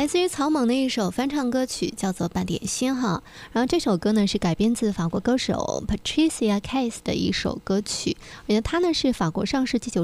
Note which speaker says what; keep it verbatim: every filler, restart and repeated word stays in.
Speaker 1: 来自于草蜢的一首翻唱歌曲，叫做《半点心》哈。然后这首歌呢是改编自法国歌手 Patricia Cass 的一首歌曲，而且它呢是法国上世纪九